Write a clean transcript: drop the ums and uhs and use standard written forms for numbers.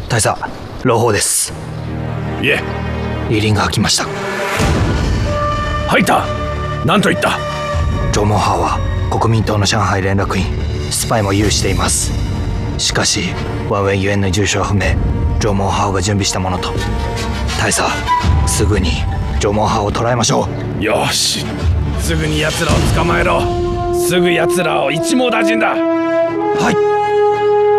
大佐、朗報です。 いえ、 リリンが吐きました。 吐いた。何と言った？ ジョモンハーは国民党の上海連絡員、スパイも有しています。しかしワンウェイユエンの住所は不明。ジョモンハーが準備したものと。大佐、すぐにジョモンハーを捕らえましょう。よし、すぐに奴らを捕まえろ。すぐ奴らを一網打尽だ。 はい。